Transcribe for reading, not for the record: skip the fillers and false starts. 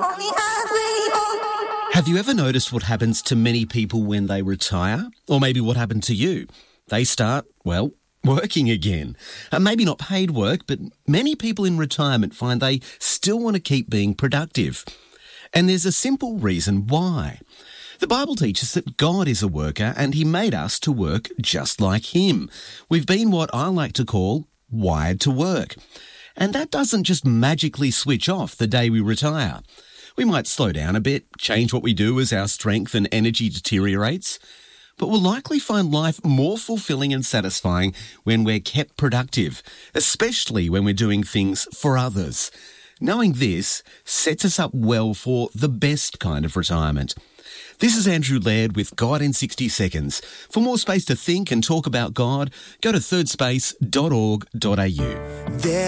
Have you ever noticed what happens to many people when they retire? Or maybe what happened to you? They start, well, working again. Maybe not paid work, but many people in retirement find they still want to keep being productive. And there's a simple reason why. The Bible teaches that God is a worker and he made us to work just like him. We've been what I like to call wired to work. And that doesn't just magically switch off the day we retire. We might slow down a bit, change what we do as our strength and energy deteriorates, but we'll likely find life more fulfilling and satisfying when we're kept productive, especially when we're doing things for others. Knowing this sets us up well for the best kind of retirement. This is Andrew Laird with God in 60 Seconds. For more space to think and talk about God, go to thirdspace.org.au.